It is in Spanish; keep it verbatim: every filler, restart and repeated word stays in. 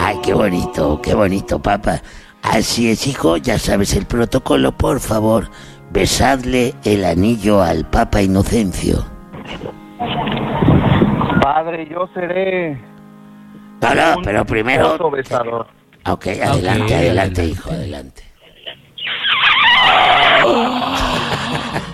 Ay, qué bonito, qué bonito, Papa. Así es, hijo, ya sabes el protocolo, por favor, besadle el anillo al Papa Inocencio. Padre, yo seré... No, no, pero primero... besador. Ok, adelante, okay, adelante, adelante, hijo, adelante.